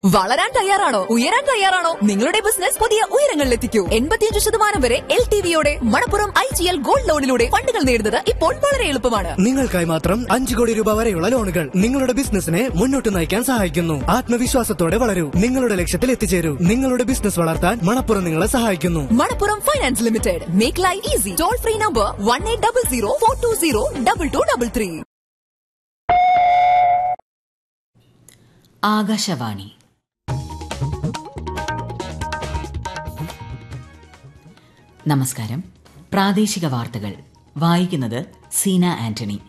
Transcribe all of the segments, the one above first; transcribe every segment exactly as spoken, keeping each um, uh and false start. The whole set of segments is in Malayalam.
വളരാൻ തയ്യാറാണോ? ഉയരാൻ തയ്യാറാണോ? നിങ്ങളുടെ ബിസിനസ് പുതിയ ഉയരങ്ങളിലെത്തിക്കൂ. എൺപത്തിയഞ്ച് ശതമാനം വരെ L T വിയോടെ Manappuram I G L gold ലോണിലൂടെ ഫണ്ടുകൾ നേടുന്നത് ഇപ്പോൾ വളരെ എളുപ്പമാണ്. നിങ്ങൾക്കായി മാത്രം അഞ്ച് കോടി രൂപ വരെയുള്ള ലോണുകൾ നിങ്ങളുടെ ബിസിനസിനെ മുന്നോട്ട് നയിക്കാൻ സഹായിക്കുന്നു. ആത്മവിശ്വാസത്തോടെ വളരൂ, നിങ്ങളുടെ ലക്ഷ്യത്തിൽ എത്തിച്ചേരൂ. നിങ്ങളുടെ ബിസിനസ് വളർത്താൻ മണപ്പുറം നിങ്ങളെ സഹായിക്കുന്നു. Manappuram finance limited. Make life easy. Toll free number one eight double zero four to zero double two double three. Akashvani. നമസ്കാരം. പ്രാദേശിക വാർത്തകൾ വായിക്കുന്നത് സീന ആന്റണി.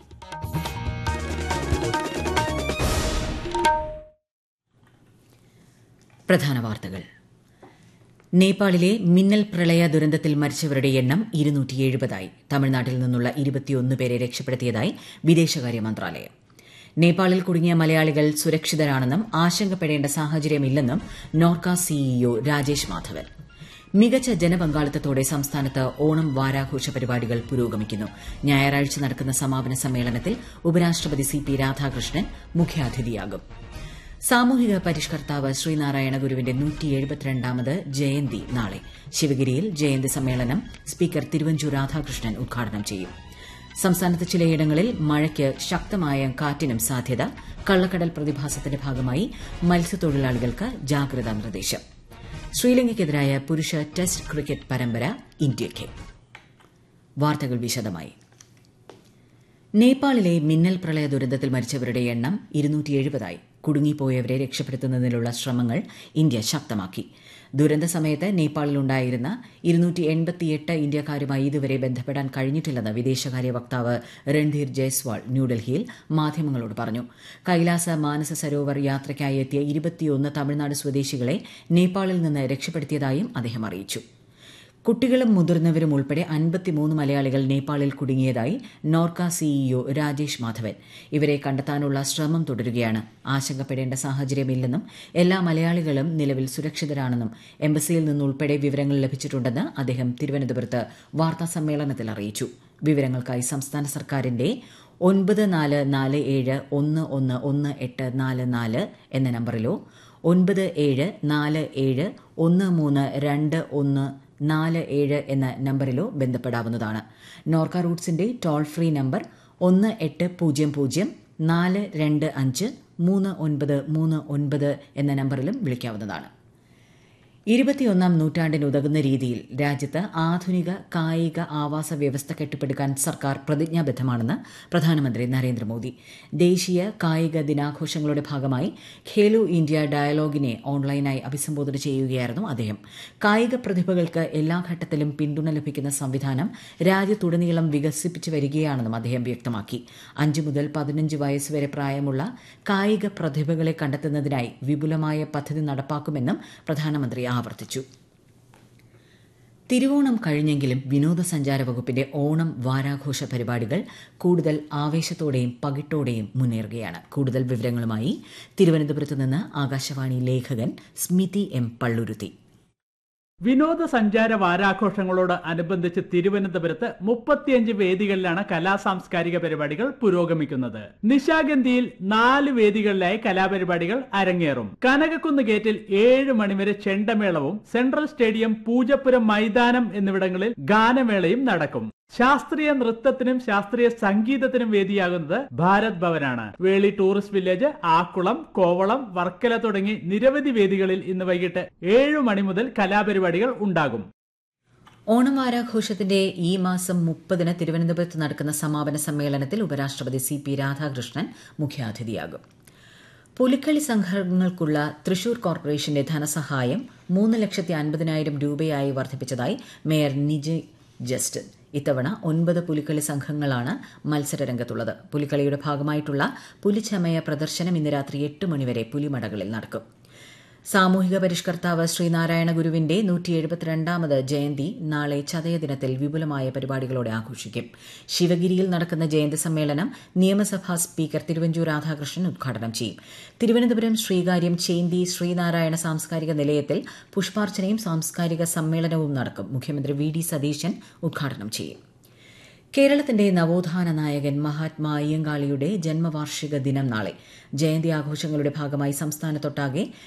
പ്രധാന വാർത്തകൾ. നേപ്പാളിലെ മിന്നൽ പ്രളയ ദുരന്തത്തിൽ മരിച്ചവരുടെ എണ്ണം ഇരുന്നൂറ്റി എഴുപതായി. തമിഴ്നാട്ടിൽ നിന്നുള്ള ഇരുപത്തിയൊന്ന് പേരെ രക്ഷപ്പെടുത്തിയതായി വിദേശകാര്യ മന്ത്രാലയം. നേപ്പാളിൽ കുടുങ്ങിയ മലയാളികൾ സുരക്ഷിതരാണെന്നും ആശങ്കപ്പെടേണ്ട സാഹചര്യമില്ലെന്നും നോർക്ക സിഇഒ രാജേഷ് മാധവൻ. മികച്ച ജനപങ്കാളിത്തത്തോടെ സംസ്ഥാനത്ത് ഓണം വാരാഘോഷ പരിപാടികൾ പുരോഗമിക്കുന്നു. ഞായറാഴ്ച നടക്കുന്ന സമാപന സമ്മേളനത്തിൽ ഉപരാഷ്ട്രപതി സി പി രാധാകൃഷ്ണൻ മുഖ്യാതിഥിയാകും. സാമൂഹിക പരിഷ്കർത്താവ് ശ്രീനാരായണ ഗുരുവിന്റെ നൂറ്റി എഴുപത്തിരണ്ടാമത് ജയന്തി നാളെ. ശിവഗിരിയിൽ ജയന്തി സമ്മേളനം സ്പീക്കർ തിരുവഞ്ചൂർ രാധാകൃഷ്ണൻ ഉദ്ഘാടനം ചെയ്യും. സംസ്ഥാനത്ത് ചിലയിടങ്ങളിൽ മഴയ്ക്ക് ശക്തമായ കാറ്റിനും സാധ്യത. കള്ളക്കടൽ പ്രതിഭാസത്തിന്റെ ഭാഗമായി മത്സ്യത്തൊഴിലാളികൾക്ക് ജാഗ്രതാ നിർദ്ദേശം. ശ്രീലങ്കയ്ക്കെതിരായ പുരുഷ ടെസ്റ്റ് ക്രിക്കറ്റ് പരമ്പര ഇന്ത്യയ്ക്ക്. വാർത്തകൾ വിശദമായി. നേപ്പാളിലെ മിന്നൽ പ്രളയ ദുരന്തത്തിൽ മരിച്ചവരുടെ എണ്ണം ഇരുന്നൂറ്റി എഴുപതായി. കുടുങ്ങിപ്പോയവരെ രക്ഷപ്പെടുത്തുന്നതിനുള്ള ശ്രമങ്ങൾ ഇന്ത്യ ശക്തമാക്കി. ദുരന്ത സമയത്ത് നേപ്പാളിലുണ്ടായിരുന്ന ഇരുന്നൂറ്റി എൺപത്തിയെട്ട് ഇന്ത്യക്കാരുമായി ഇതുവരെ ബന്ധപ്പെടാൻ കഴിഞ്ഞിട്ടില്ലെന്ന് വിദേശകാര്യ വക്താവ് രൺധീർ ജയ്സ്വാൾ ന്യൂഡൽഹിയിൽ മാധ്യമങ്ങളോട് പറഞ്ഞു. കൈലാസ മാനസ സരോവർ യാത്രയ്ക്കായി എത്തിയ ഇരുപത്തിയൊന്ന് തമിഴ്നാട് സ്വദേശികളെ നേപ്പാളിൽ നിന്ന് രക്ഷപ്പെടുത്തിയതായും അദ്ദേഹം അറിയിച്ചു. കുട്ടികളും മുതിർന്നവരും ഉൾപ്പെടെ അൻപത്തിമൂന്ന് മലയാളികൾ നേപ്പാളിൽ കുടുങ്ങിയതായി നോർക്ക സിഇഒ രാജേഷ് മാധവൻ. ഇവരെ കണ്ടെത്താനുള്ള ശ്രമം തുടരുകയാണ്. ആശങ്കപ്പെടേണ്ട സാഹചര്യമില്ലെന്നും എല്ലാ മലയാളികളും നിലവിൽ സുരക്ഷിതരാണെന്നും എംബസിയിൽ നിന്നുൾപ്പെടെ വിവരങ്ങൾ ലഭിച്ചിട്ടുണ്ടെന്ന് അദ്ദേഹം തിരുവനന്തപുരത്ത് വാർത്താസമ്മേളനത്തിൽ അറിയിച്ചു. വിവരങ്ങൾക്കായി സംസ്ഥാന സർക്കാരിന്റെ ഒൻപത് നാല് നാല് ഏഴ് ഒന്ന് ഒന്ന് ഒന്ന് എട്ട് നാല് നാല് എന്ന നമ്പറിലോ ഒൻപത് ഏഴ് നാല് ഏഴ് ഒന്ന് മൂന്ന് രണ്ട് ഒന്ന് നാല് ഏഴ് എന്ന നമ്പറിലോ ബന്ധപ്പെടാവുന്നതാണ്. നോർക്ക റൂട്ട്സിന്റെ ടോൾ ഫ്രീ നമ്പർ ഒന്ന് എട്ട് പൂജ്യം പൂജ്യം നാല് രണ്ട് അഞ്ച് മൂന്ന് ഒൻപത് മൂന്ന് ഒൻപത് എന്ന നമ്പറിലും വിളിക്കാവുന്നതാണ്. ഇരുപത്തിയൊന്നാം നൂറ്റാണ്ടിനുതകുന്ന രീതിയിൽ രാജ്യത്ത് ആധുനിക കായിക ആവാസ വ്യവസ്ഥ കെട്ടിപ്പടുക്കാൻ സർക്കാർ പ്രതിജ്ഞാബദ്ധമാണെന്ന് പ്രധാനമന്ത്രി നരേന്ദ്രമോദി. ദേശീയ കായിക ദിനാഘോഷങ്ങളുടെ ഭാഗമായി ഖേലോ ഇന്ത്യ ഡയലോഗിനെ ഓൺലൈനായി അഭിസംബോധന ചെയ്യുകയായിരുന്നു അദ്ദേഹം. കായിക പ്രതിഭകൾക്ക് എല്ലാ ഘട്ടത്തിലും പിന്തുണ ലഭിക്കുന്ന സംവിധാനം രാജ്യത്തുടനീളം വികസിപ്പിച്ചു വരികയാണെന്നും അദ്ദേഹം വ്യക്തമാക്കി. അഞ്ച് മുതൽ പതിനഞ്ച് വയസ്സുവരെ പ്രായമുള്ള കായിക പ്രതിഭകളെ കണ്ടെത്തുന്നതിനായി വിപുലമായ പദ്ധതി നടപ്പാക്കുമെന്നും പ്രധാനമന്ത്രി ആവർത്തിച്ചു. തിരുവോണം കഴിഞ്ഞെങ്കിലും വിനോദസഞ്ചാര വകുപ്പിന്റെ ഓണം വാരാഘോഷ പരിപാടികൾ കൂടുതൽ ആവേശത്തോടെയും പകിട്ടോടെയും മുന്നേറുകയാണ്. കൂടുതൽ വിവരങ്ങളുമായി തിരുവനന്തപുരത്ത് നിന്ന് ആകാശവാണി ലേഖകൻ സ്മിതി എം പള്ളുരുത്തി. വിനോദസഞ്ചാര വാരാഘോഷങ്ങളോട് അനുബന്ധിച്ച് തിരുവനന്തപുരത്ത് മുപ്പത്തിയഞ്ച് വേദികളിലാണ് കലാസാംസ്കാരിക പരിപാടികൾ പുരോഗമിക്കുന്നത്. നിശാഗന്ധിയിൽ നാല് വേദികളിലായി കലാപരിപാടികൾ അരങ്ങേറും. കനകക്കുന്ന് ഗേറ്റിൽ ഏഴ് മണിവരെ ചെണ്ടമേളവും സെൻട്രൽ സ്റ്റേഡിയം, പൂജപ്പുരം മൈതാനം എന്നിവിടങ്ങളിൽ ഗാനമേളയും നടക്കും. ശാസ്ത്രീയ നൃത്തത്തിനും ശാസ്ത്രീയ സംഗീതത്തിനും വേദിയാകുന്നത് ഭാരത് ഭവനാണ്. വേളി ടൂറിസ്റ്റ് വില്ലേജ്, ആക്കുളം, കോവളം, വർക്കല തുടങ്ങി നിരവധി വേദികളിൽ ഇന്ന് വൈകിട്ട് ഏഴു മണി മുതൽ കലാപരിപാടികൾ ഉണ്ടാകും. ഓണം വാരാഘോഷത്തിന്റെ ഈ മാസം മുപ്പതിന് തിരുവനന്തപുരത്ത് നടക്കുന്ന സമാപന സമ്മേളനത്തിൽ ഉപരാഷ്ട്രപതി സി പി രാധാകൃഷ്ണൻ മുഖ്യാതിഥിയാകും. പുലിക്കളി സംഘങ്ങൾക്കുള്ള തൃശൂർ കോർപ്പറേഷന്റെ ധനസഹായം മൂന്ന് ലക്ഷത്തി അൻപതിനായിരം രൂപയായി വർദ്ധിപ്പിച്ചതായി മേയർ നിജി ജസ്റ്റിൻ. ഇത്തവണ ഒൻപത് പുലിക്കളി സംഘങ്ങളാണ് മത്സരരംഗത്തുള്ളത്. പുലിക്കളിയുടെ ഭാഗമായിട്ടുള്ള പുലിച്ചമയ പ്രദർശനം ഇന്ന് രാത്രി എട്ട് മണിവരെ പുലിമടകളിൽ നടക്കും. സാമൂഹിക പരിഷ്കർത്താവ് ശ്രീനാരായണ ഗുരുവിന്റെ നൂറ്റി എഴുപത്തിരണ്ടാമത് ജയന്തി നാളെ ചതയദിനത്തിൽ വിപുലമായ പരിപാടികളോടെ ആഘോഷിക്കും. ശിവഗിരിയിൽ നടക്കുന്ന ജയന്തി സമ്മേളനം നിയമസഭാ സ്പീക്കർ തിരുവഞ്ചൂർ രാധാകൃഷ്ണൻ ഉദ്ഘാടനം ചെയ്യും. തിരുവനന്തപുരം ശ്രീകാര്യം ചേന്തി ശ്രീനാരായണ സാംസ്കാരിക നിലയത്തിൽ പുഷ്പാർച്ചനയും സാംസ്കാരിക സമ്മേളനവും നടക്കും. മുഖ്യമന്ത്രി വി ഡി സതീശൻ ഉദ്ഘാടനം ചെയ്യും. കേരളത്തിന്റെ നവോത്ഥാന നായകൻ മഹാത്മാ അയ്യങ്കാളിയുടെ ജന്മവാർഷിക ദിനം നാളെ. ജയന്തി ആഘോഷങ്ങളുടെ ഭാഗമായി സംസ്ഥാനത്തൊട്ടാകെ